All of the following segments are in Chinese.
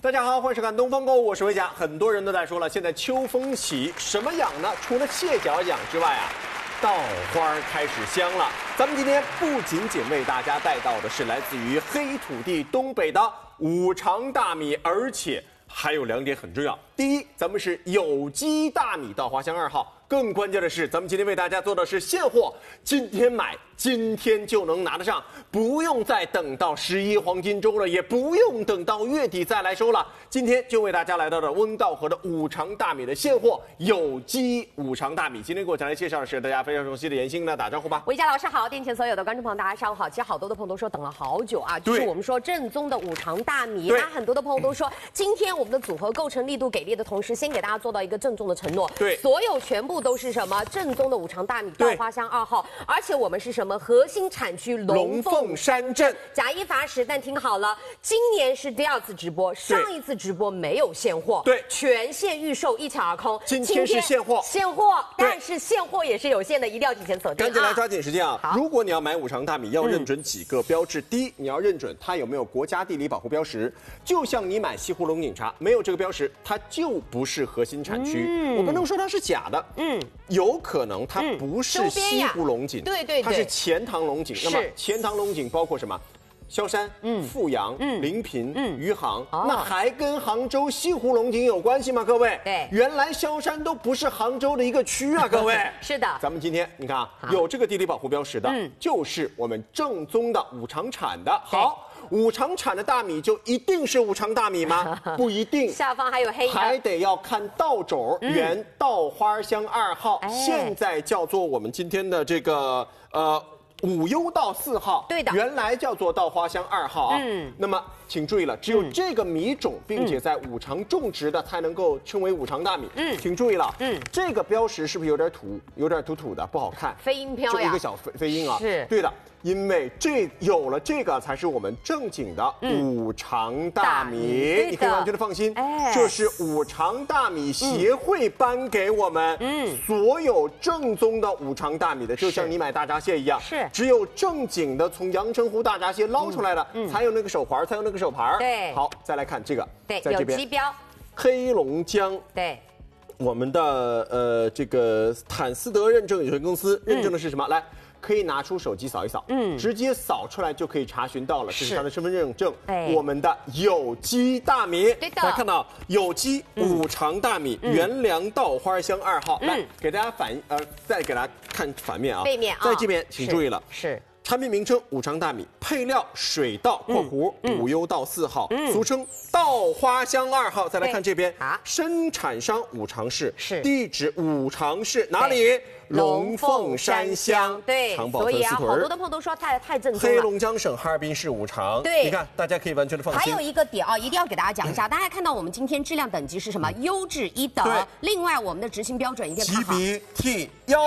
大家好，欢迎收看《东方购物》，我是维嘉。很多人都在说了，现在秋风起，什么养呢？除了蟹脚养之外啊，稻花开始香了。咱们今天不仅仅为大家带到的是来自于黑土地东北的五常大米，而且还有2点很重要。第一，咱们是有机大米稻花香2号。更关键的是，咱们今天为大家做的是现货，今天买，今天就能拿得上，不用再等到11黄金周了，也不用等到月底再来收了。今天就为大家来到了翁道河的五常大米的现货，有机五常大米。今天给我讲来介绍的是大家非常熟悉的妍鑫呢，打招呼吧。 维嘉老师好，电前所有的观众朋友大家上午好。其实好多的朋友都说等了好久啊，就是我们说正宗的五常大米。那很多的朋友都说，今天我们的组合构成力度给力的同时，先给大家做到一个郑重的承诺， 对， 所有全部都是什么正宗的五常大米稻花香2号，而且我们是什么核心产区龙凤山镇。假一罚10，但听好了，今年是第2次直播，上一次直播没有现货， 对， 全线预售一抢而空。 今天是现货， 但是现货也是有限的，一定要提前锁定。 赶紧来抓紧时间啊！如果你要买五常大米，要认准几个标志。第一，你要认准它有没有国家地理保护标识，就像你买西湖龙井茶，没有这个标识，它就不是核心产区。我不能说它是假的，有可能它不是西湖龙井， 对， 它是钱塘龙井。那么钱塘龙井包括什么？萧山、富阳、临平、余杭，那还跟杭州西湖龙井有关系吗？各位， 对， 原来萧山都不是杭州的一个区啊，各位。 是的， 咱们今天你看啊，有这个地理保护标识的，就是我们正宗的五常产的。好，五常产的大米就一定是五常大米吗？不一定， 下方还有黑的， 还得要看稻种，原稻花香2号，现在叫做我们今天的这个五优稻4号， 对的， 原来叫做稻花香2号啊。那么请注意了，只有这个米种，并且在五常种植的，才能够称为五常大米。请注意了，这个标识是不是有点土，有点土土的，不好看？ 飞鹰飘呀， 就一个小飞鹰啊。 是对的，因为有了这个，才是我们正经的五常大米。你可以完全的放心，这是五常大米协会颁给我们所有正宗的五常大米的，就像你买大闸蟹一样， 是只有正经的从阳澄湖大闸蟹捞出来的，才有那个手环，才有那个手牌。 对， 好，再来看这个， 对， 在这边有机标， 黑龙江， 对， 我们的这个坦斯德认证有限公司认证的是什么？来。可以拿出手机扫一扫，直接扫出来就可以查询到了，这是它的身份认证。我们的有机大米， 对的， 大家看到有机五常大米，原粮稻花香2号。来，给大家再给大家看反面啊， 背面啊， 在这边请注意了， 是。 产品名称五常大米，配料水稻（括弧五优稻4号），俗称稻花香2号。再来看这边，生产商五常市，地址五常市哪里？龙凤山乡， 对， 长宝分4屯。 好多的朋友都说太正宗了。 黑龙江省哈尔滨市五常，对，你看大家可以完全的放心。 还有一个点啊，一定要给大家讲一下，大家看到我们今天质量等级是什么？优质1等。另外，我们的执行标准一定看好。 GBT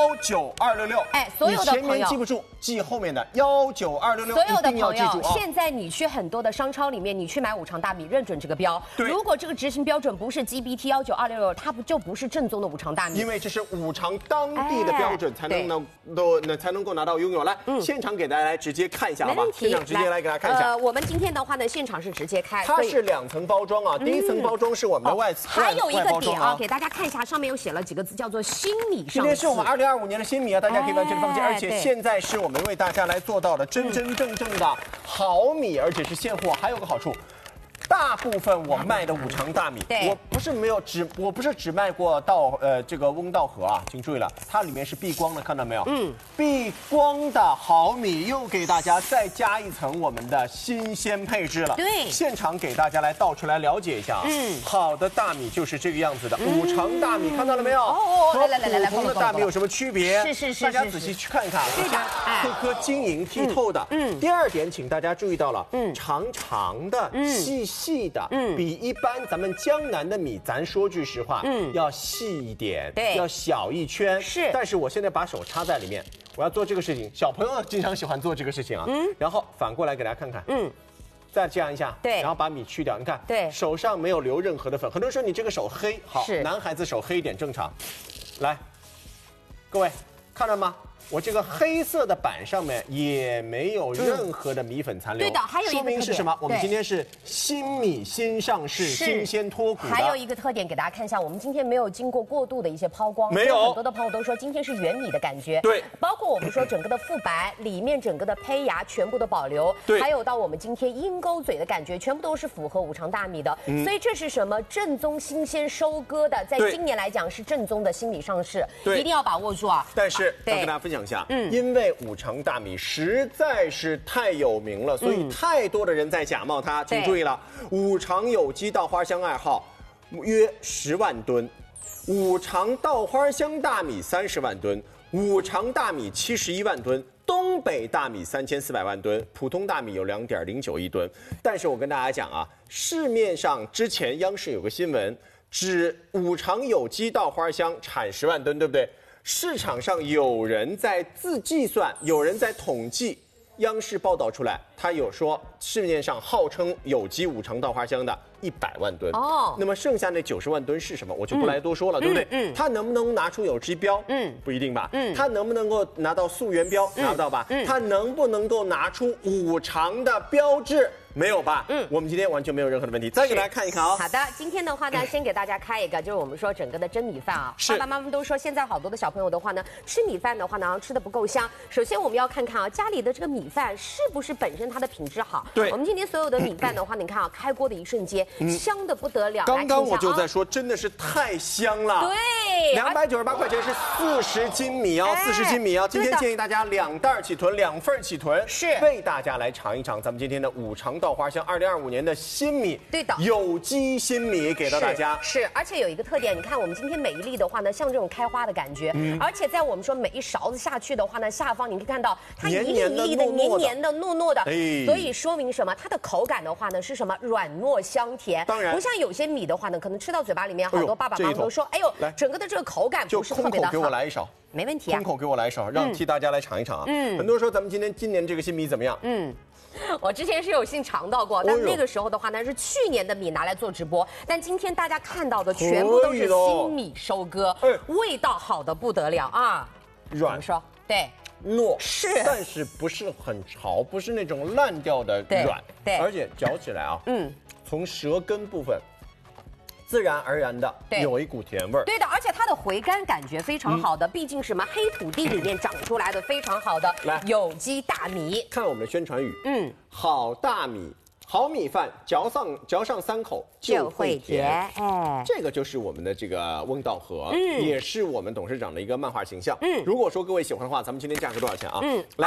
19266。 所有的朋友前面记不住，记后面的19266。 所有的朋友，现在你去很多的商超里面，你去买五常大米，认准这个标。如果这个执行标准不是 GBT 19266，它就不是正宗的五常大米。 因为这是五常当地的标准才能够拿到拥有。来，现场给大家来直接看一下，好吧？现场直接来给大家看一下。 我们今天的话呢，现场是直接开， 它是2层包装啊，第一层包装是我们的外包装。 还有一个点啊，给大家看一下，上面有写了几个字，叫做新米上市。 今天是我们2025年的新米啊，大家可以完全的放心。而且现在是我们为大家来做到的真正的好米，而且是现货。还有个好处。大部分我卖的五常大米，我不是只卖过这个翁道河啊，请注意了，它里面是避光的，看到没有？避光的好米又给大家再加一层我们的新鲜配置了。对，现场给大家来倒出来了解一下啊。好的大米就是这个样子的，五常大米看到了没有？和普通的大米有什么区别？是，大家仔细去看一看，颗晶莹剔透的。第二点，请大家注意到了，长长的细的，比一般咱们江南的米，咱说句实话，要细一点，要小一圈。是，但是我现在把手插在里面，我要做这个事情。小朋友经常喜欢做这个事情啊。然后反过来给大家看看，再这样一下，然后把米去掉，你看，手上没有留任何的粉。很多人说你这个手黑，好，男孩子手黑一点正常。来，各位看到吗？ 我这个黑色的板上面也没有任何的米粉残留。 对的，还有一个说明是什么？我们今天是新米新上市，新鲜脱骨的。 还有一个特点给大家看一下，我们今天没有经过过度的一些抛光， 没有。 很多的朋友都说今天是原米的感觉。 对， 包括我们说整个的腹白里面整个的胚芽全部都保留。 对， 还有到我们今天鹰钩嘴的感觉，全部都是符合五常大米的。所以这是什么？正宗新鲜收割的，在今年来讲是正宗的新米上市，一定要把握住啊！ 但是要跟大家分享一下，因为五常大米实在是太有名了，所以太多的人在假冒它。请注意了，五常有机稻花香2号约10万吨，五常稻花香大米30万吨，五常大米71万吨。东北大米3400万吨，普通大米有2.09亿吨。但是我跟大家讲啊，市面上之前央视有个新闻，指五常有机稻花香产10万吨，对不对？市场上有人在自计算，有人在统计。央视报道出来，他有说市面上号称有机五常稻花香的100万吨哦，那么剩下那90万吨是什么？我就不来多说了，对不对？它能不能拿出有机标？不一定吧。它能不能够拿到溯源标？拿不到吧。它能不能够拿出五常的标志？没有吧？我们今天完全没有任何的问题。再给大家看一看啊。 好的，今天的话呢，先给大家开一个，就是我们说整个的蒸米饭啊。爸爸妈妈都说现在好多的小朋友的话呢，吃米饭的话呢，吃的不够香。首先我们要看看啊，家里的这个米饭是不是本身它的品质好？ 对。 我们今天所有的米饭的话，你看啊，开锅的一瞬间，香的不得了。 刚刚我就在说，真的是太香了。 对。 298块钱是40斤米啊，40斤米啊。今天建议大家2袋起囤，2份起囤， 是为大家来尝一尝咱们今天的五常稻花香2025年的新米， 对的， 有机新米给到大家。 是，而且有一个特点，你看我们今天每一粒的话呢，像这种开花的感觉，而且在我们说每一勺子下去的话呢，下方你可以看到它一粒一粒的黏黏的、糯糯的，所以说明什么？它的口感的话呢是什么？软糯香甜。 当然， 不像有些米的话呢，可能吃到嘴巴里面，好多爸爸妈妈都说，哎呦，整个的这个口感不是特别的好。 给我来一勺。 没问题啊， 空口给我来一勺，让替大家来尝一尝啊。很多人说咱们今年这个新米怎么样？ 我之前是有幸尝到过，但那个时候的话呢是去年的米拿来做直播，但今天大家看到的全部都是新米收割，味道好的不得了啊。 软说对。 糯是， 但是不是很潮，不是那种烂掉的软， 对， 而且嚼起来啊，从舌根部分。自然而然的有一股甜味儿， 对的，而且它的回甘感觉非常好的，毕竟什么黑土地里面长出来的非常好的有机大米。 看我们的宣传语，好大米，好米饭，嚼上3口就会甜。哎，这个就是我们的这个翁道和，也是我们董事长的一个漫画形象。如果说各位喜欢的话，咱们今天价格多少钱啊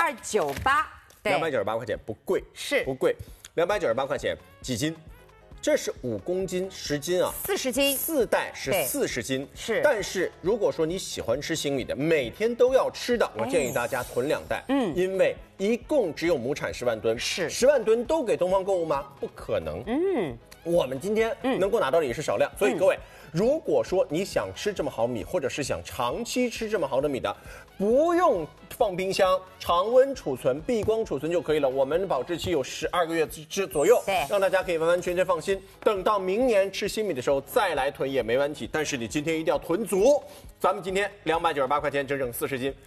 ？298，298块钱，不贵， 是不贵，298块钱几斤？这是5公斤10斤啊 ，40斤 ，4袋是40斤， 是。 但是如果说你喜欢吃新米的，每天都要吃的，我建议大家囤2袋，因为一共只有亩产10万吨， 是 10万吨都给东方购物吗？不可能，我们今天能够拿到的也是少量，所以各位。如果说你想吃这么好米，或者是想长期吃这么好的米的，不用放冰箱，常温储存、避光储存就可以了。我们保质期有12个月左右， 对， 让大家可以完完全全放心。等到明年吃新米的时候再来囤也没问题。但是你今天一定要囤足。咱们今天298块钱，整整40斤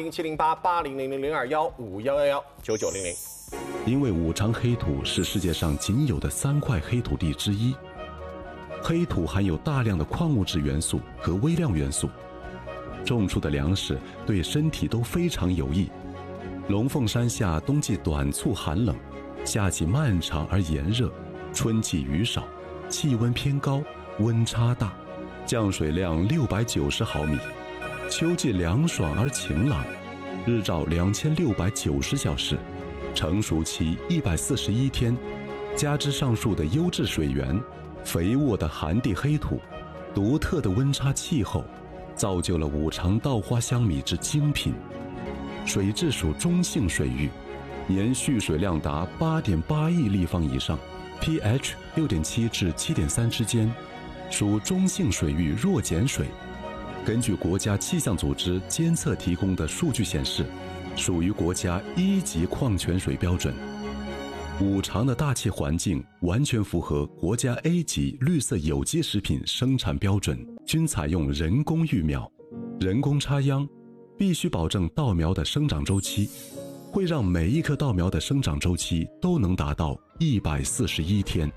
，80070880000215119900。 因为五常黑土是世界上仅有的3块黑土地之一。黑土含有大量的矿物质元素和微量元素，种出的粮食对身体都非常有益。龙凤山下冬季短促寒冷，夏季漫长而炎热，春季雨少，气温偏高，温差大，降水量690毫米，秋季凉爽而晴朗，日照2690小时，成熟期141天，加之上述的优质水源。肥沃的寒地黑土，独特的温差气候，造就了五常稻花香米之精品。水质属中性水域，年蓄水量达8.8亿立方以上 ，pH 6.7至7.3之间，属中性水域弱碱水。根据国家气象组织监测提供的数据显示，属于国家1级矿泉水标准。五常的大气环境完全符合国家 A 级绿色有机食品生产标准，均采用人工育苗、人工插秧、 必须保证稻苗的生长周期，会让每一棵稻苗的生长周期都能达到141天。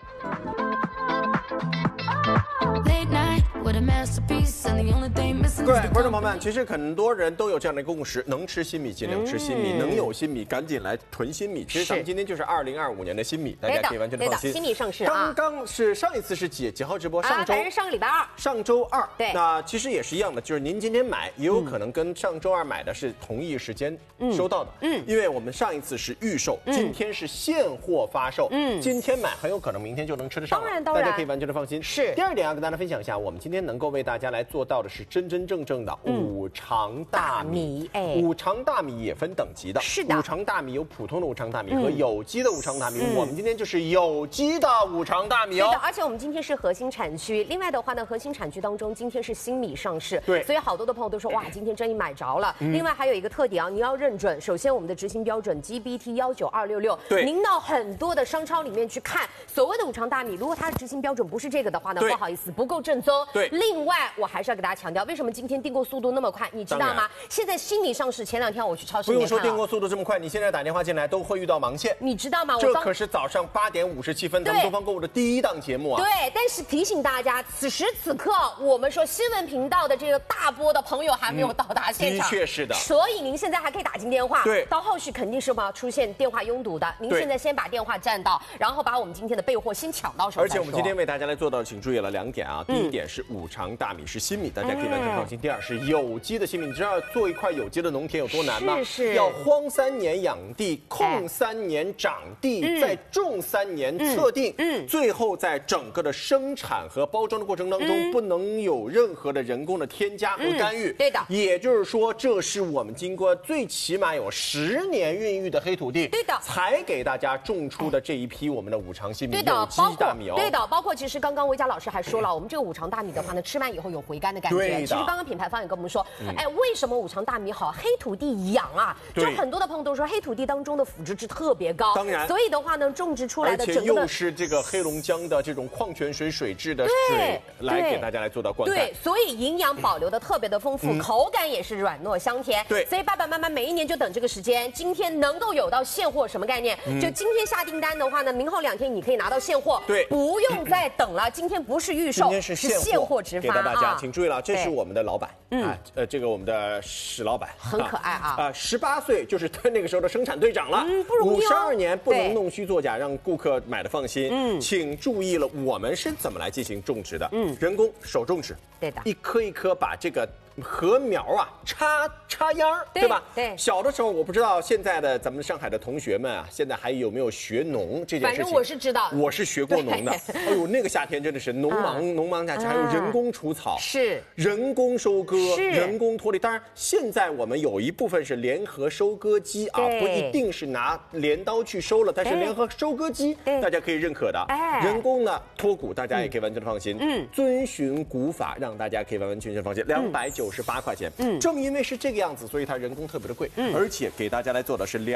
各位观众朋友们，其实很多人都有这样的一个共识：能吃新米尽量吃新米，能有新米赶紧来囤新米。其实咱们今天就是2025年的新米，大家可以完全的放心。 新米上市啊！ 刚刚是上一次是几号直播？上周上个礼拜2， 上周2。 对， 那其实也是一样的，就是您今天买，也有可能跟上周2买的是同一时间收到的。因为我们上一次是预售，今天是现货发售。今天买很有可能明天就能吃得上了。当然，大家可以完全的放心。 是。 第二点要跟大家分享一下，我们今天能够为大家来做到的是真真正正的五常大米。五常大米也分等级的。 是的。 五常大米有普通的五常大米和有机的五常大米。我们今天就是有机的五常大米哦。 对的，而且我们今天是核心产区。另外的话呢，核心产区当中今天是新米上市。 对。 所以好多的朋友都说哇，今天真买着了。另外还有一个特点啊，你要认准。首先我们的执行标准 GBT19266。 对。 您到很多的商超里面去看，所谓的五常大米，如果它的执行标准不是这个的话呢，不好意思，不够正宗。 对。 另外我还是要给大家强调，为什么今天订购速度那么快？你知道吗？现在新米上市，前2天我去超市里面看， 不用说订购速度这么快，你现在打电话进来都会遇到盲线， 你知道吗？ 这可是早上8点57分，咱们东方购物的第1档节目啊。 对，但是提醒大家，此时此刻我们说新闻频道的这个大波的朋友还没有到达现场， 的确是的。 所以您现在还可以打进电话， 对， 到后续肯定是要出现电话拥堵的。您现在先把电话占到，然后把我们今天的备货先抢到手。 而且我们今天为大家来做到，请注意了2点啊。第一点是五常大米是新米，大家可以完全放心。第二是有机的新米，你知道做一块有机的农田有多难吗？ 是要荒3年养地，空3年长地，再种3年测定，最后在整个的生产和包装的过程当中，不能有任何的人工的添加和干预。 对的， 也就是说，这是我们经过最起码有10年孕育的黑土地， 对的， 才给大家种出的这一批我们的五常新米有机大米哦。 对的，包括其实刚刚魏佳老师还说了，我们这个五常大米的话呢，吃完以后有回甘的感觉。 对的。 其实刚刚品牌方也跟我们说，为什么五常大米好？黑土地养啊，就很多的朋友都说黑土地当中的腐殖质特别高， 当然， 所以的话呢，种植出来的整个而且又是这个黑龙江的这种矿泉水水质的水来给大家来做到灌溉， 对，所以营养保留的特别的丰富，口感也是软糯香甜。 对， 所以爸爸妈妈每一年就等这个时间，今天能够有到现货，什么概念？就今天下订单的话呢，明后2天你可以拿到现货， 对， 不用再等了。今天不是预售， 今天是现货直发给到大家，请注意了，这是我们的老板啊，这个我们的史老板很可爱啊 ，18岁就是他那个时候的生产队长了， 不容易 52年不能弄虚作假，让顾客买的放心。请注意了，我们是怎么来进行种植的？人工手种植， 对的， 一颗一颗把这个禾苗啊插秧儿，对吧？ 对。 小的时候我不知道现在的咱们上海的同学们啊，现在还有没有学农这件事情？ 反正我是知道， 我是学过农的。哎呦，那个夏天真的是农忙假期，还有人工除草， 是人工收割，人工脱粒。当然，现在我们有一部分是联合收割机啊，不一定是拿镰刀去收了，但是联合收割机大家可以认可的。人工呢脱谷，大家也可以完全的放心。遵循谷法，让大家可以完完全全放心。298块钱。正因为是这个样子，所以它人工特别的贵，而且给大家来做的是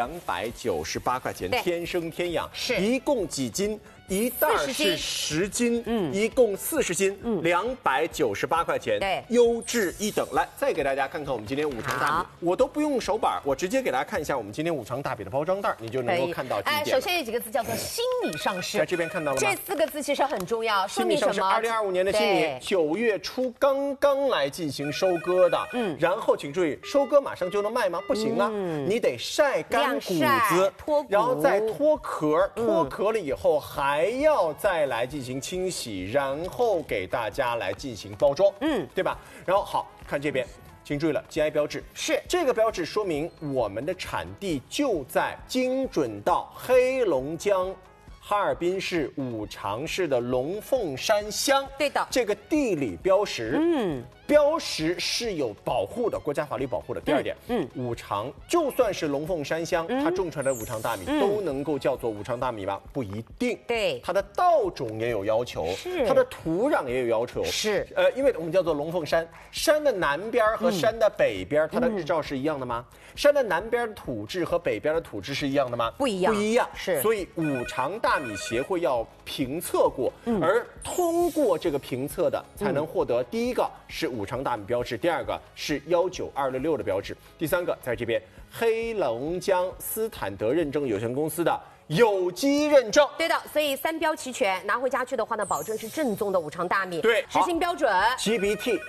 298块钱，天生天养，一共几斤？一袋是10斤，一共40斤，298块钱， 对， 优质一等。来，再给大家看看我们今天五常大米，我都不用手板，我直接给大家看一下我们今天五常大米的包装袋，你就能够看到。 首先有几个字叫做新米上市， 在这边看到了吗？ 这4个字其实很重要，说明什么 ？2025年的新米，9月初刚刚来进行收割的，然后请注意，收割马上就能卖吗？不行啊，你得晒干谷子，然后再脱壳，脱壳了以后还要再来进行清洗，然后给大家来进行包装，对吧？然后好看这边，请注意了 ，GI 标志是这个标志，说明我们的产地就在精准到黑龙江哈尔滨市五常市的龙凤山乡， 对的， 这个地理标识，标识是有保护的，国家法律保护的。第二点，五常就算是龙凤山乡，它种出来的五常大米都能够叫做五常大米吗？不一定。 对， 它的稻种也有要求，它的土壤也有要求。因为我们叫做龙凤山，山的南边和山的北边，它的日照是一样的吗？山的南边的土质和北边的土质是一样的吗？ 不一样， 不一样。所以五常大大米协会要评测过，而通过这个评测的才能获得第一个是五常大米标志，第二个是19266的标志，第三个在这边黑龙江斯坦德认证有限公司的有机认证。 对的，所以3标齐全，拿回家去的话呢，保证是正宗的五常大米。 对， 执行标准 GBT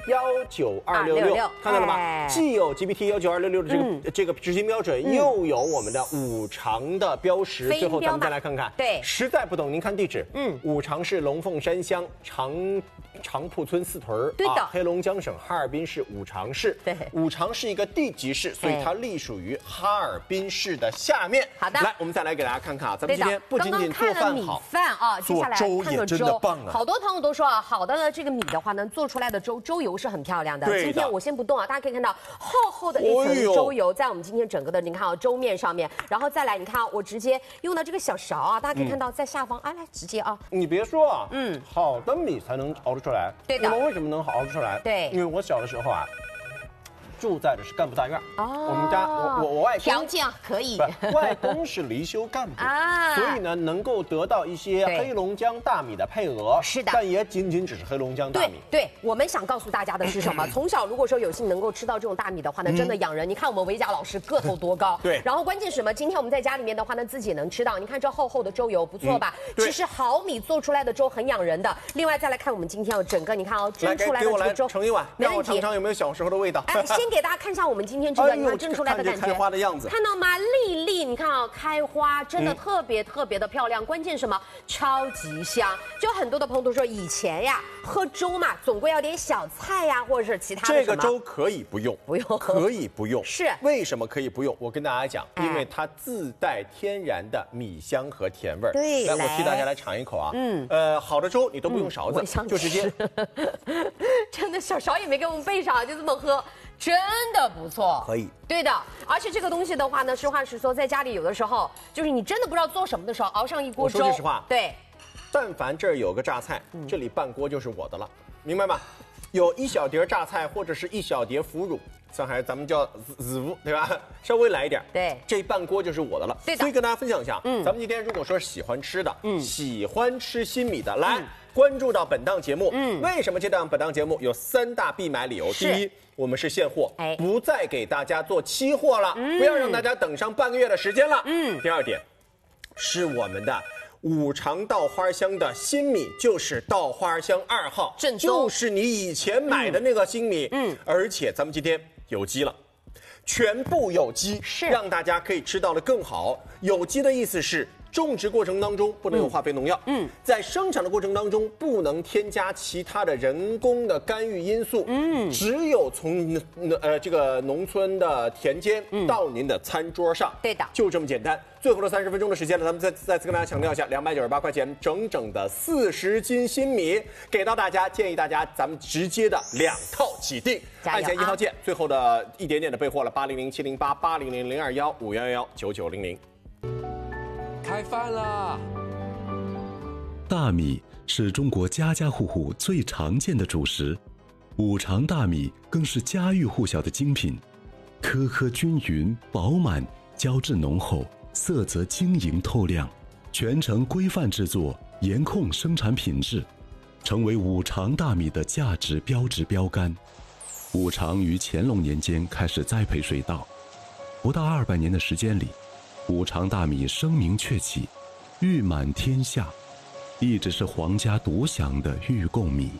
19266，看到了吗？既有 GBT 19266的这个执行标准，又有我们的五常的标识。最后咱们再来看看， 对， 实在不懂您看地址，五常市龙凤山乡长铺村4屯， 对的， 黑龙江省哈尔滨市五常市。 对， 五常是一个地级市，所以它隶属于哈尔滨市的下面。 好的， 来，我们再来给大家看看啊，咱们今天不仅仅做饭好， 接下来看个粥， 好多朋友都说啊，好的这个米的话呢，做出来的粥油是很漂亮的。今天我先不动啊，大家可以看到厚厚的一层粥油在我们今天整个的，你看啊，粥面上面，然后再来，你看啊，我直接用到这个小勺啊，大家可以看到在下方，来直接啊， 你别说啊，好的米才能熬得出来。 对的， 我们为什么能熬得出来？ 对， 因为我小的时候啊，住在的是干部大院。我们家我外公条件可以， 外公是离休干部啊，所以呢能够得到一些黑龙江大米的配额。 是的， 但也仅仅只是黑龙江大米。 对，我们想告诉大家的是什么？从小如果说有幸能够吃到这种大米的话呢，真的养人。你看我们维甲老师个头多高， 对。 然后关键什么？今天我们在家里面的话呢，自己能吃到。你看这厚厚的粥油不错吧？其实好米做出来的粥很养人的。另外再来看我们今天整个，你看哦，蒸出来的这个粥， 盛一碗，让我尝尝有没有小时候的味道。 哎，先给大家看一下我们今天这个，你看蒸出来的感觉， 开花的样子， 看到吗？粒粒，你看啊，开花真的特别的漂亮。关键什么？超级香。就很多的朋友都说，以前呀喝粥嘛，总归要点小菜呀，或者是其他的。 这个粥可以不用，可以不用。 是为什么可以不用？我跟大家讲，因为它自带天然的米香和甜味儿。 对， 来，我替大家来尝一口啊。好的粥你都不用勺子，就直接。 真的小勺也没给我们备上，就这么喝。真的不错， 可以， 对的，而且这个东西的话呢，实话实说，在家里有的时候，就是你真的不知道做什么的时候，熬上一锅粥。 我说句实话， 对， 但凡这儿有个榨菜，这里半锅就是我的了，明白吗？有一小碟榨菜或者是一小碟腐乳，上海咱们叫子腐，对吧？稍微来一点， 对， 这半锅就是我的了。 对的， 所以跟大家分享一下，咱们今天如果说喜欢吃的，喜欢吃新米的，来。关注到本档节目，为什么本档节目有3大必买理由？第一，我们是现货，不再给大家做期货了，不要让大家等上半个月的时间了。第二点，是我们的五常稻花香的新米，就是稻花香2号，就是你以前买的那个新米，而且咱们今天有机了。全部有机，让大家可以吃到的更好。有机的意思是种植过程当中不能有化肥农药，在生产的过程当中不能添加其他的人工的干预因素，只有从这个农村的田间到您的餐桌上， 对的， 就这么简单。最后的30分钟的时间呢，咱们再次跟大家强调一下，298块钱整的40斤新米给到大家，建议大家咱们直接的2套起订，按下1号键，最后的一点点的备货了，800-708-800-021-5111-9900。 开饭啦！ 大米是中国家家户户最常见的主食，五常大米更是家喻户晓的精品，颗颗均匀饱满，胶质浓厚，色泽晶莹透亮，全程规范制作，严控生产品质，成为五常大米的价值标志标杆。五常于乾隆年间开始栽培水稻，不到200年的时间里，五常大米声名鹊起，誉满天下，一直是皇家独享的御贡米。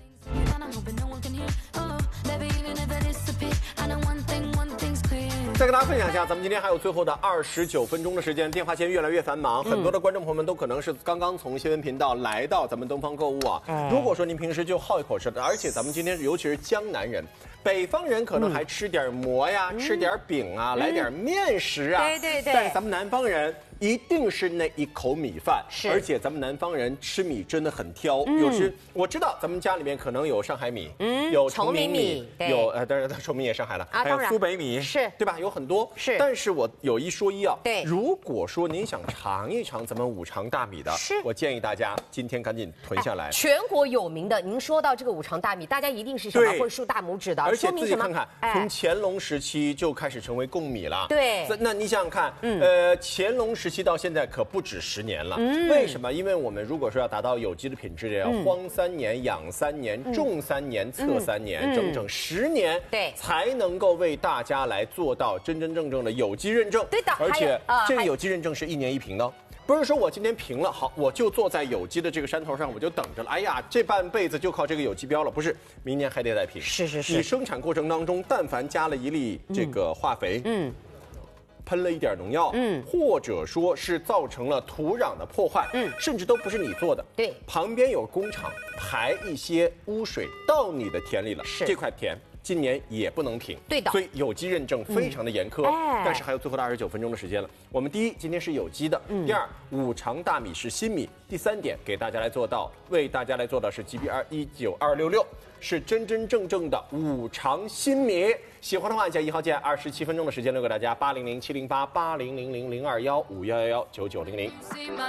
再跟大家分享一下，咱们今天还有最后的29分钟的时间，电话线越来越繁忙，很多的观众朋友们都可能是刚刚从新闻频道来到咱们东方购物啊。如果说您平时就好一口吃的，而且咱们今天尤其是江南人，北方人可能还吃点馍呀，吃点饼啊，来点面食啊。 对。 但是咱们南方人一定是那一口米饭， 是。 而且咱们南方人吃米真的很挑，有时我知道咱们家里面可能有上海米，有崇明米，有当然崇明也上海了，还有苏北米， 是对吧？有很多是。 但是我有一说一啊， 对， 如果说您想尝一尝咱们五常大米的， 是， 我建议大家今天赶紧囤下来。 全国有名的，您说到这个五常大米，大家一定是什么会竖大拇指的， 而且自己看看，从乾隆时期就开始成为贡米了。 对， 那你想想看，乾隆时期到现在可不止10年了。为什么？因为我们如果说要达到有机的品质，也要荒3年、养3年、种3年、测3年，整整10年， 对， 才能够为大家来做到真真正正的有机认证。 对的， 而且这个有机认证是1年1评的。不是说我今天评了好，我就坐在有机的这个山头上，我就等着了。哎呀，这半辈子就靠这个有机标了，不是，明年还得再评。 是。 你生产过程当中，但凡加了1粒这个化肥，喷了一点农药，或者说是造成了土壤的破坏，甚至都不是你做的， 对， 旁边有工厂排一些污水到你的田里了，这块田今年也不能评， 对的， 所以有机认证非常的严苛，但是还有最后的29分钟的时间了。我们第一，今天是有机的；第二，五常大米是新米；第3点，给大家来做到，为大家来做到是 GB19266，是真真正正的五常新米。喜欢的话，加1号键，27分钟的时间留给大家，800-708-8000-021-5111-9900。